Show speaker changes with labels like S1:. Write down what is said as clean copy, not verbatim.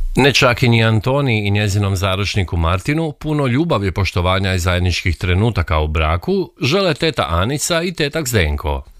S1: Nečakinji Antoni i njezinom zaručniku Martinu puno ljubavi, poštovanja i zajedničkih trenutaka u braku žele teta Anica i tetak Zdenko.